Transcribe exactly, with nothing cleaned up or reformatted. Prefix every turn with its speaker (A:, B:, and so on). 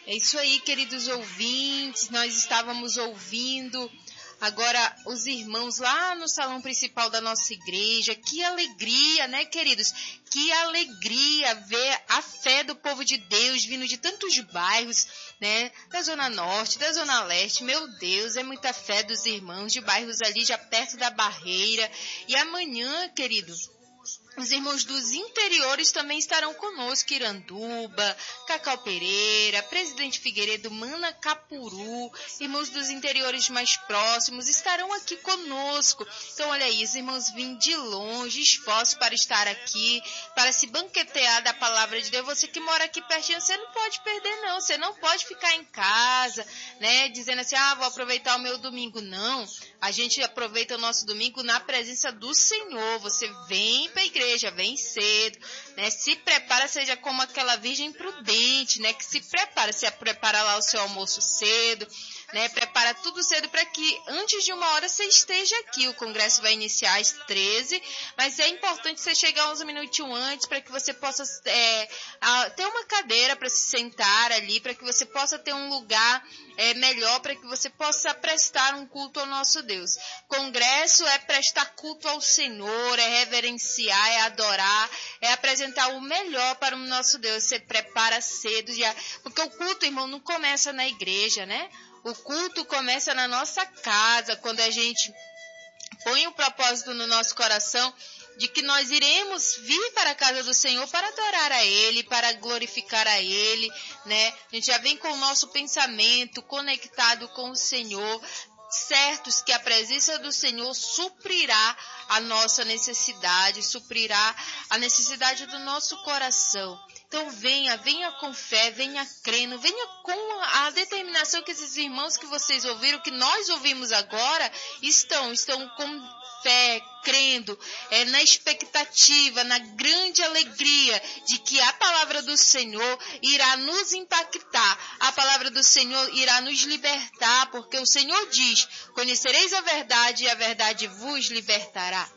A: É isso aí, queridos ouvintes, nós estávamos ouvindo agora os irmãos lá no salão principal da nossa igreja. Que alegria, né, queridos? Que alegria ver a fé do povo de Deus vindo de tantos bairros, né, da Zona Norte, da Zona Leste. Meu Deus, é muita fé dos irmãos de bairros ali já perto da barreira. E amanhã, queridos, os irmãos dos interiores também estarão conosco, Iranduba, Cacau Pereira, Presidente Figueiredo, Manacapuru, irmãos dos interiores mais próximos estarão aqui conosco. Então, olha aí, os irmãos vêm de longe, esforço para estar aqui, para se banquetear da palavra de Deus. Você que mora aqui pertinho, você não pode perder não, você não pode ficar em casa, né, dizendo assim, ah, vou aproveitar o meu domingo. Não, a gente aproveita o nosso domingo na presença do Senhor. Você vem para a igreja, vem cedo, né? Se prepara, seja como aquela virgem prudente, né? Que se prepara, se prepara lá o seu almoço cedo, né? Prepara tudo cedo para que antes de uma hora você esteja aqui. O congresso vai iniciar às treze, mas é importante você chegar uns minutinhos antes para que você possa é, a, ter uma cadeira para se sentar ali, para que você possa ter um lugar é, melhor, para que você possa prestar um culto ao nosso Deus. Congresso é prestar culto ao Senhor, é reverenciar, é adorar, é apresentar o melhor para o nosso Deus. Você prepara cedo, já, porque o culto, irmão, não começa na igreja, né? O culto começa na nossa casa, quando a gente põe o propósito no nosso coração de que nós iremos vir para a casa do Senhor para adorar a Ele, para glorificar a Ele, né? A gente já vem com o nosso pensamento conectado com o Senhor, certos que a presença do Senhor suprirá a nossa necessidade, suprirá a necessidade do nosso coração. Então venha, venha com fé, venha crendo, venha com a determinação que esses irmãos que vocês ouviram, que nós ouvimos agora, estão, estão com fé, crendo, é, na expectativa, na grande alegria de que a palavra do Senhor irá nos impactar, a palavra do Senhor irá nos libertar, porque o Senhor diz, conhecereis a verdade e a verdade vos libertará.